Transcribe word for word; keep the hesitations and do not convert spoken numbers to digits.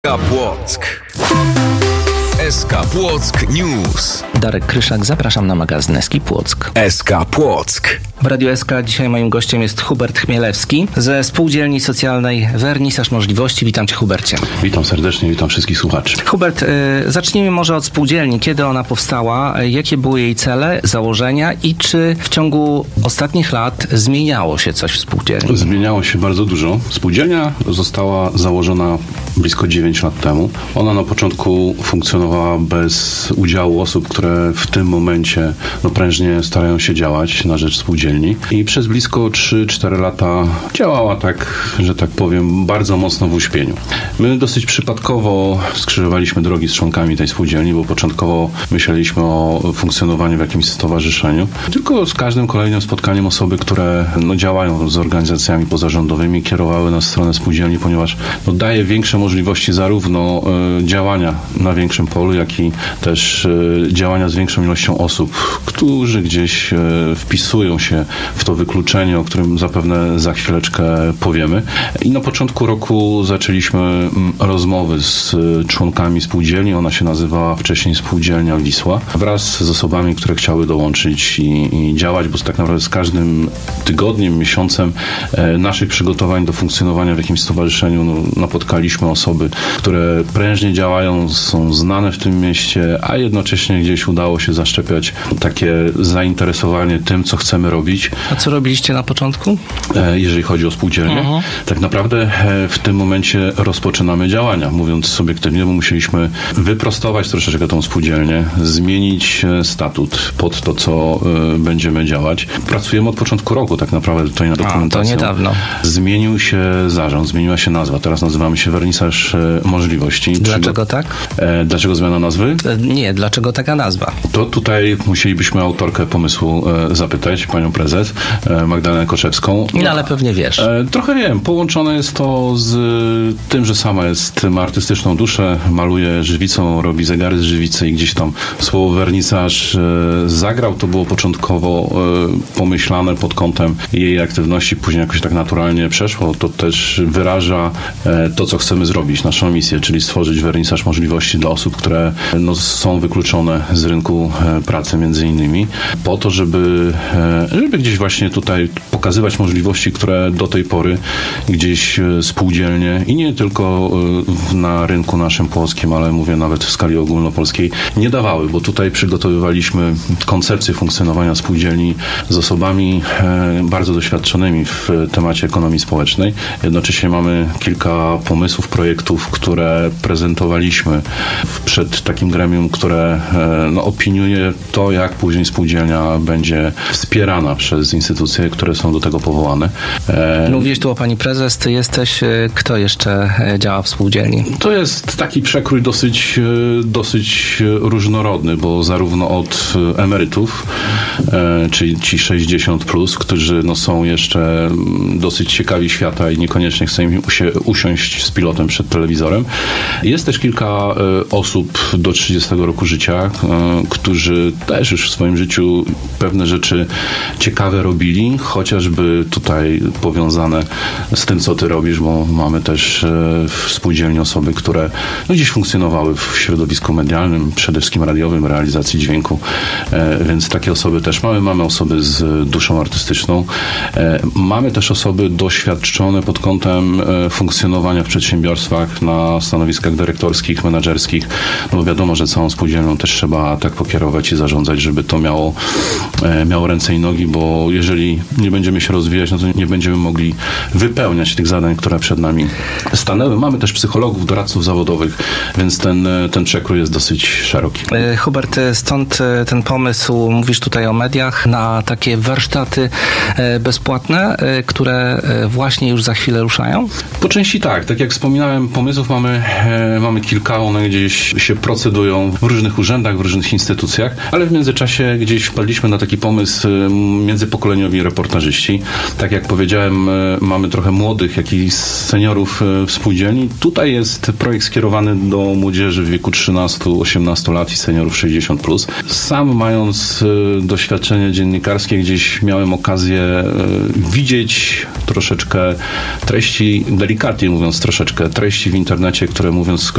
S K Płock. S K Płock News. Darek Kryszak, zapraszam na magazyn S K Płock. S K Płock. W Radiu S K dzisiaj moim gościem jest Hubert Chmielewski ze Spółdzielni Socjalnej Wernisaż Możliwości. Witam Cię, Hubercie. Witam serdecznie, witam wszystkich słuchaczy. Hubert, y, zacznijmy może od spółdzielni. Kiedy ona powstała, jakie były jej cele, założenia i czy w ciągu ostatnich lat zmieniało się coś w spółdzielni? Zmieniało się bardzo dużo. Spółdzielnia została założona blisko dziewięć lat temu. Ona na początku funkcjonowała bez udziału osób, które w tym momencie no, prężnie starają się działać na rzecz spółdzielni. I przez blisko trzy cztery lata działała tak, że tak powiem, bardzo mocno w uśpieniu. My dosyć przypadkowo skrzyżowaliśmy drogi z członkami tej spółdzielni, bo początkowo myśleliśmy o funkcjonowaniu w jakimś stowarzyszeniu. Tylko z każdym kolejnym spotkaniem osoby, które no, działają z organizacjami pozarządowymi, kierowały nas w stronę spółdzielni, ponieważ no, daje większe możliwości zarówno y, działania na większym polu, jak i też y, działania z większą ilością osób, którzy gdzieś y, wpisują się w to wykluczenie, o którym zapewne za chwileczkę powiemy. I na początku roku zaczęliśmy rozmowy z członkami spółdzielni. Ona się nazywała wcześniej Spółdzielnia Wisła. Wraz z osobami, które chciały dołączyć i, i działać, bo tak naprawdę z każdym tygodniem, miesiącem e, naszych przygotowań do funkcjonowania w jakimś stowarzyszeniu no, napotkaliśmy osoby, które prężnie działają, są znane w tym mieście, a jednocześnie gdzieś udało się zaszczepiać takie zainteresowanie tym, co chcemy robić. A co robiliście na początku? Jeżeli chodzi o spółdzielnię, uh-huh. tak naprawdę w tym momencie rozpoczynamy działania. Mówiąc subiektywnie, bo musieliśmy wyprostować troszeczkę tą spółdzielnię, zmienić statut pod to, co y, będziemy działać. Pracujemy od początku roku tak naprawdę tutaj nad dokumentacją. A, to niedawno. Zmienił się zarząd, zmieniła się nazwa. Teraz nazywamy się Wernisaż Możliwości. Dlaczego tak? E, dlaczego zmiana nazwy? Nie, dlaczego taka nazwa? To tutaj musielibyśmy autorkę pomysłu e, zapytać, panią prezes e, Magdalenę Koczewską. No, ale pewnie wiesz. E, trochę wiem. Połączone jest to z tym, że sama jest, ma artystyczną duszę, maluje żywicą, robi zegary z żywicy i gdzieś tam słowo wernisaż e, zagrał. To było początkowo e, pomyślane pod kątem jej aktywności, później jakoś tak naturalnie przeszło. To też wyraża e, to, co chcemy zrobić, naszą misję, czyli stworzyć wernisaż możliwości dla osób, które no, są wykluczone z rynku e, pracy między innymi, po to, żeby, e, żeby gdzieś właśnie tutaj pokazywać możliwości, które do tej pory gdzieś spółdzielnie i nie tylko na rynku naszym płockim, ale mówię nawet w skali ogólnopolskiej, nie dawały, bo tutaj przygotowywaliśmy koncepcję funkcjonowania spółdzielni z osobami bardzo doświadczonymi w temacie ekonomii społecznej. Jednocześnie mamy kilka pomysłów, projektów, które prezentowaliśmy przed takim gremium, które no, opiniuje to, jak później spółdzielnia będzie wspierana przez instytucje, które są do tego powołane. Mówisz tu o pani prezes, ty jesteś, kto jeszcze działa w spółdzielni? To jest taki przekrój dosyć, dosyć różnorodny, bo zarówno od emerytów, czyli ci sześćdziesiąt plus, którzy no, są jeszcze dosyć ciekawi świata i niekoniecznie chcą im się usiąść z pilotem przed telewizorem. Jest też kilka osób do trzydziestego roku życia, którzy też już w swoim życiu pewne rzeczy ciekawe robili, chociażby tutaj powiązane z tym, co ty robisz, bo mamy też w spółdzielni osoby, które no, gdzieś funkcjonowały w środowisku medialnym, przede wszystkim radiowym, realizacji dźwięku, więc takie osoby też mamy. Mamy osoby z duszą artystyczną. Mamy też osoby doświadczone pod kątem funkcjonowania w przedsiębiorstwach na stanowiskach dyrektorskich, menedżerskich. No wiadomo, że całą spółdzielnią też trzeba tak pokierować i zarządzać, żeby to miało, miało ręce i nogi, bo jeżeli nie będziemy się rozwijać, no to nie będziemy mogli wypełniać tych zadań, które przed nami stanęły. Mamy też psychologów, doradców zawodowych, więc ten, ten przekrój jest dosyć szeroki. Hubert, stąd ten pomysł, mówisz tutaj o mediach, na takie warsztaty bezpłatne, które właśnie już za chwilę ruszają? Po części tak. Tak jak wspominałem, pomysłów mamy, mamy kilka, one gdzieś się się procedują w różnych urzędach, w różnych instytucjach, ale w międzyczasie gdzieś wpadliśmy na taki pomysł międzypokoleniowi reportażyści. Tak jak powiedziałem, mamy trochę młodych, jak i seniorów w spółdzielni. Tutaj jest projekt skierowany do młodzieży w wieku trzynaście do osiemnastu lat i seniorów sześćdziesiąt plus. Sam mając doświadczenie dziennikarskie, gdzieś miałem okazję widzieć troszeczkę treści, delikatnie mówiąc troszeczkę treści w internecie, które mówiąc w skrócie